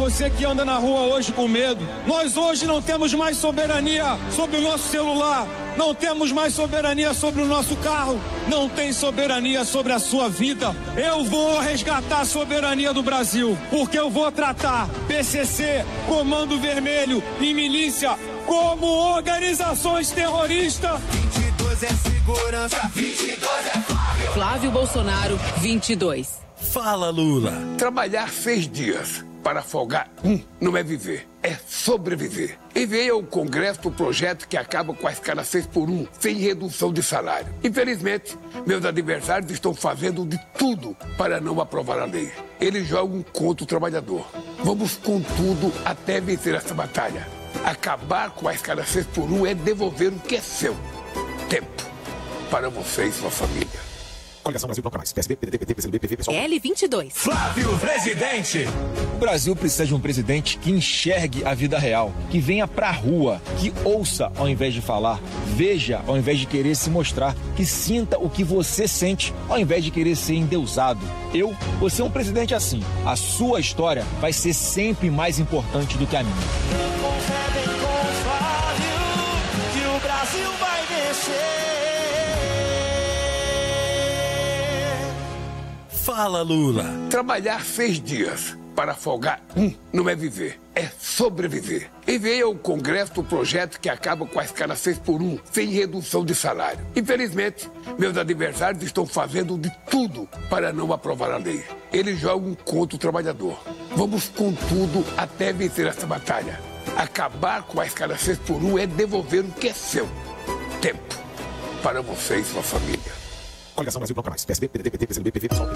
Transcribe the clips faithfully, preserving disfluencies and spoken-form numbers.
você que anda na rua hoje com medo. Nós hoje não temos mais soberania sobre o nosso celular, não temos mais soberania sobre o nosso carro, não tem soberania sobre a sua vida. Eu vou resgatar a soberania do Brasil, porque eu vou tratar P C C, Comando Vermelho e milícia como organizações terroristas. vinte e dois é segurança, vinte e dois é Flávio. Flávio Bolsonaro, vinte e dois. Fala, Lula. Trabalhar seis dias para folgar um não é viver, é sobreviver. Enviei ao Congresso o projeto que acaba com a escala seis por um, sem redução de salário. Infelizmente, meus adversários estão fazendo de tudo para não aprovar a lei. Eles jogam contra o trabalhador. Vamos com tudo até vencer essa batalha. Acabar com a escala seis por um é devolver o que é seu. Tempo para você e sua família. Coligação Brasil Bloco Mais. P S B, P D T, P T, P C do B, P V, P SOL. L vinte e dois. Flávio Presidente. O Brasil precisa de um presidente que enxergue a vida real, que venha pra rua, que ouça ao invés de falar, veja ao invés de querer se mostrar, que sinta o que você sente ao invés de querer ser endeusado. Eu vou ser um presidente assim. A sua história vai ser sempre mais importante do que a minha. Concedem com o Flávio que o Brasil vai vencer. Fala, Lula. Trabalhar seis dias para folgar um não é viver, é sobreviver. Enviei ao Congresso o projeto que acaba com a escala seis por um, sem redução de salário. Infelizmente, meus adversários estão fazendo de tudo para não aprovar a lei. Eles jogam contra o trabalhador. Vamos com tudo até vencer essa batalha. Acabar com a escala seis por um é devolver o que é seu. Tempo para você e sua família. Coligação Brasil Bloco Mais. P S B, P D T, P T, P C do B, P V, P SOL.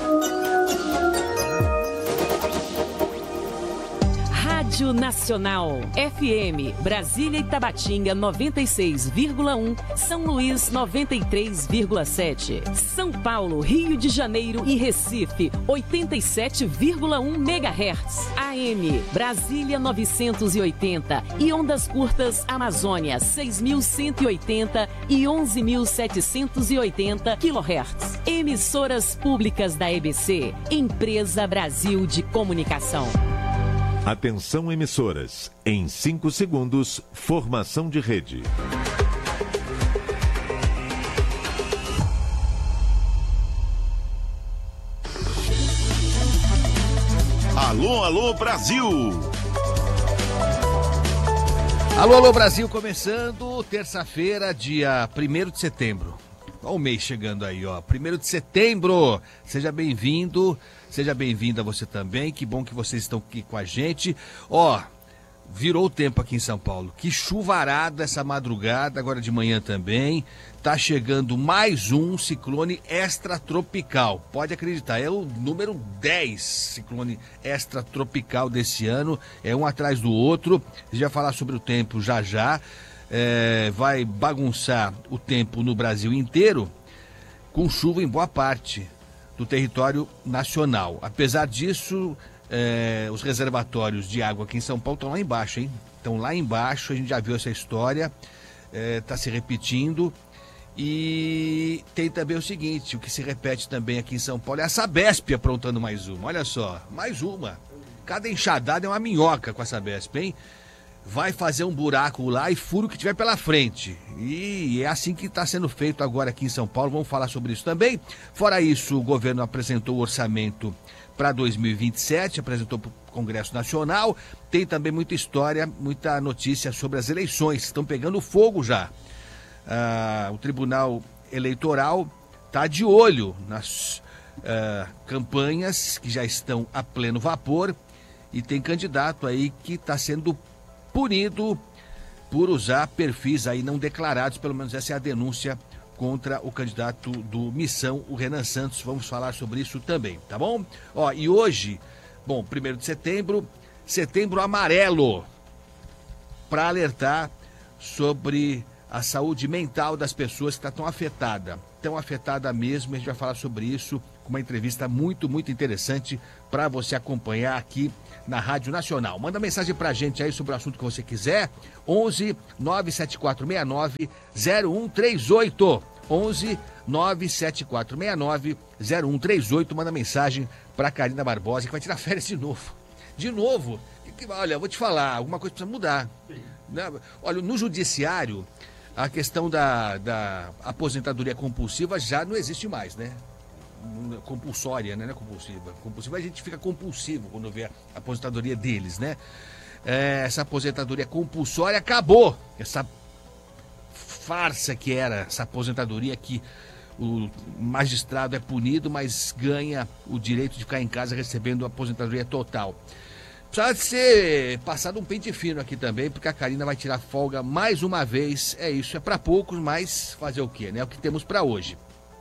Rádio Nacional, F M, Brasília e Tabatinga noventa e seis vírgula um, São Luís noventa e três vírgula sete, São Paulo, Rio de Janeiro e Recife oitenta e sete vírgula um megahertz, A M, Brasília novecentos e oitenta e ondas curtas Amazônia seis mil cento e oitenta e onze mil setecentos e oitenta quilohertz. Emissoras públicas da E B C, Empresa Brasil de Comunicação. Atenção, emissoras. Em cinco segundos, formação de rede. Alô, alô, Brasil! Alô, alô, Brasil, começando terça-feira, dia primeiro de setembro. Olha o mês chegando aí, ó. primeiro de setembro. Seja bem-vindo, seja bem-vinda você também. Que bom que vocês estão aqui com a gente. Ó, virou o tempo aqui em São Paulo. Que chuvarada essa madrugada, agora de manhã também. Tá chegando mais um ciclone extratropical. Pode acreditar, é o número dez ciclone extratropical desse ano. É um atrás do outro. A gente vai falar sobre o tempo já já. É, vai bagunçar o tempo no Brasil inteiro, com chuva em boa parte do território nacional. Apesar disso, é, os reservatórios de água aqui em São Paulo estão lá embaixo, hein? Estão lá embaixo, a gente já viu essa história, está é, se repetindo. E tem também o seguinte, o que se repete também aqui em São Paulo é a Sabesp aprontando mais uma. Olha só, mais uma. Cada enxadada é uma minhoca com a Sabesp, hein? Vai fazer um buraco lá e fura o que tiver pela frente. E é assim que está sendo feito agora aqui em São Paulo. Vamos falar sobre isso também. Fora isso, o governo apresentou o orçamento para dois mil e vinte e sete, apresentou para o Congresso Nacional. Tem também muita história, muita notícia sobre as eleições. Estão pegando fogo já. Ah, o Tribunal Eleitoral está de olho nas ah, campanhas que já estão a pleno vapor. E tem candidato aí que está sendo punido por usar perfis aí não declarados, pelo menos essa é a denúncia contra o candidato do Missão, o Renan Santos. Vamos falar sobre isso também, tá bom? Ó, e hoje, bom, primeiro de setembro, setembro amarelo, para alertar sobre a saúde mental das pessoas que estão afetadas, tão afetada mesmo. A gente vai falar sobre isso com uma entrevista muito, muito interessante para você acompanhar aqui na Rádio Nacional. Manda mensagem pra gente aí sobre o assunto que você quiser. onze nove sete quatro seis nove zero um três oito. onze nove sete quatro seis nove zero um três oito. Manda mensagem pra Karina Barbosa, que vai tirar férias de novo. De novo, que, olha, vou te falar, alguma coisa precisa mudar. Né? Olha, no judiciário, a questão da, da aposentadoria compulsiva já não existe mais, né? Compulsória, né? Não é compulsiva. Compulsiva a gente fica compulsivo quando vê a aposentadoria deles, né? É, essa aposentadoria compulsória acabou. Essa farsa que era essa aposentadoria que o magistrado é punido, mas ganha o direito de ficar em casa recebendo a aposentadoria total. Precisa ser passado um pente fino aqui também, porque a Karina vai tirar folga mais uma vez. É isso, é para poucos, mas fazer o quê, né? É o que temos para hoje.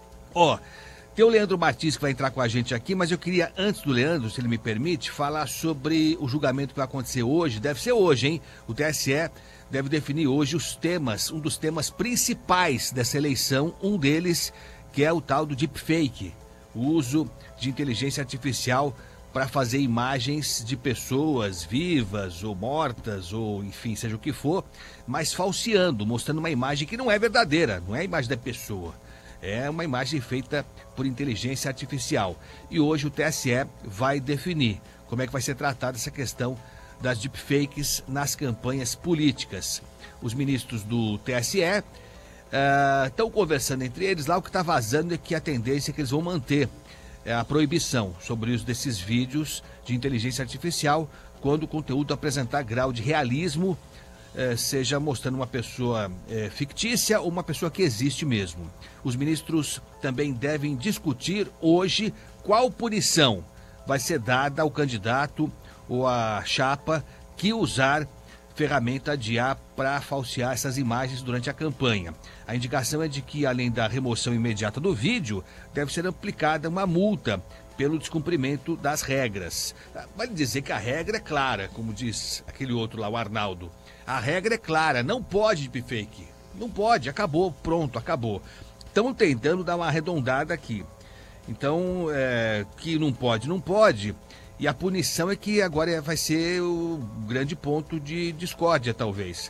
Ó, tem o Leandro Martins que vai entrar com a gente aqui, mas eu queria, antes do Leandro, se ele me permite, falar sobre o julgamento que vai acontecer hoje. Deve ser hoje, hein? O T S E deve definir hoje os temas, um dos temas principais dessa eleição, um deles que é o tal do deepfake, o uso de inteligência artificial para fazer imagens de pessoas vivas ou mortas, ou enfim, seja o que for, mas falseando, mostrando uma imagem que não é verdadeira, não é a imagem da pessoa. É uma imagem feita por inteligência artificial. E hoje o T S E vai definir como é que vai ser tratada essa questão das deepfakes nas campanhas políticas. Os ministros do T S E estão uh, conversando entre eles. Lá o que está vazando é que a tendência é que eles vão manter uh, a proibição sobre o uso desses vídeos de inteligência artificial quando o conteúdo apresentar grau de realismo, uh, seja mostrando uma pessoa uh, fictícia ou uma pessoa que existe mesmo. Os ministros também devem discutir hoje qual punição vai ser dada ao candidato ou à chapa que usar ferramenta de I A para falsear essas imagens durante a campanha. A indicação é de que, além da remoção imediata do vídeo, deve ser aplicada uma multa pelo descumprimento das regras. Vale dizer que a regra é clara, como diz aquele outro lá, o Arnaldo. A regra é clara, não pode deepfake. Não pode, acabou, pronto, acabou. Estamos tentando dar uma arredondada aqui. Então, é, que não pode, não pode. E a punição é que agora vai ser o grande ponto de discórdia, talvez.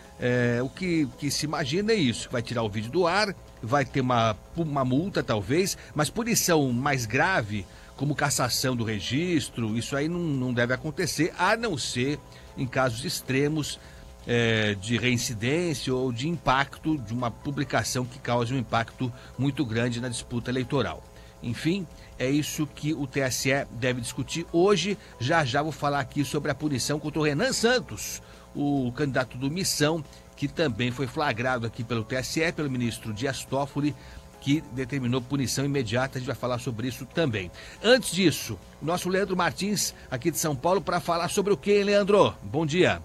É, o que, que se imagina é isso, vai tirar o vídeo do ar, vai ter uma, uma multa, talvez, mas punição mais grave, como cassação do registro, isso aí não, não deve acontecer, a não ser em casos extremos é, de reincidência ou de impacto de uma publicação que cause um impacto muito grande na disputa eleitoral. Enfim, é isso que o T S E deve discutir hoje. Já já vou falar aqui sobre a punição contra o Renan Santos, o candidato do Missão, que também foi flagrado aqui pelo T S E, pelo ministro Dias Toffoli, que determinou punição imediata. A gente vai falar sobre isso também. Antes disso, o nosso Leandro Martins, aqui de São Paulo, para falar sobre o quê, Leandro? Bom dia.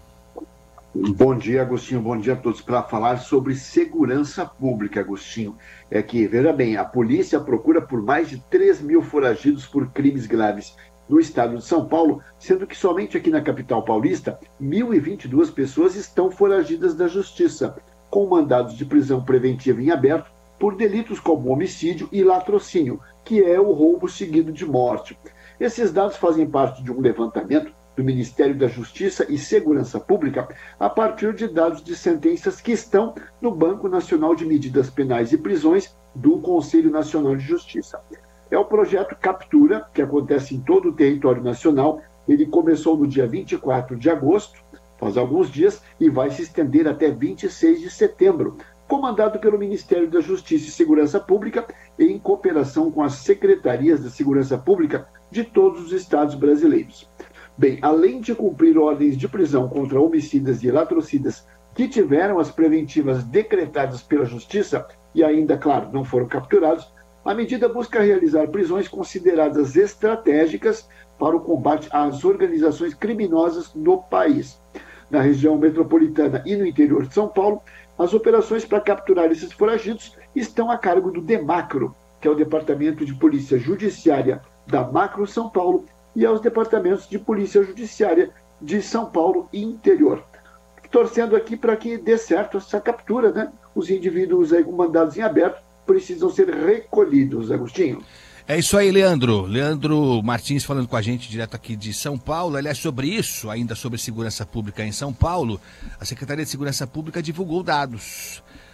Bom dia, Agostinho. Bom dia a todos. Para falar sobre segurança pública, Agostinho. É que, veja bem, a polícia procura por mais de três mil foragidos por crimes graves no estado de São Paulo, sendo que somente aqui na capital paulista, mil e vinte e duas pessoas estão foragidas da justiça, com mandados de prisão preventiva em aberto por delitos como homicídio e latrocínio, que é o roubo seguido de morte. Esses dados fazem parte de um levantamento do Ministério da Justiça e Segurança Pública a partir de dados de sentenças que estão no Banco Nacional de Medidas Penais e Prisões do Conselho Nacional de Justiça. É o projeto Captura, que acontece em todo o território nacional. Ele começou no dia vinte e quatro de agosto, faz alguns dias, e vai se estender até vinte e seis de setembro, comandado pelo Ministério da Justiça e Segurança Pública em cooperação com as secretarias da Segurança Pública de todos os estados brasileiros. Bem, além de cumprir ordens de prisão contra homicidas e latrocidas que tiveram as preventivas decretadas pela Justiça e ainda, claro, não foram capturados, a medida busca realizar prisões consideradas estratégicas para o combate às organizações criminosas no país. Na região metropolitana e no interior de São Paulo, as operações para capturar esses foragidos estão a cargo do DEMACRO, que é o Departamento de Polícia Judiciária da Macro São Paulo, e aos departamentos de Polícia Judiciária de São Paulo e interior. Torcendo aqui para que dê certo essa captura, né? Os indivíduos aí com mandados em aberto precisam ser recolhidos, Agostinho. É isso aí, Leandro. Leandro Martins falando com a gente direto aqui de São Paulo. Aliás, sobre isso, ainda sobre segurança pública em São Paulo, a Secretaria de Segurança Pública divulgou dados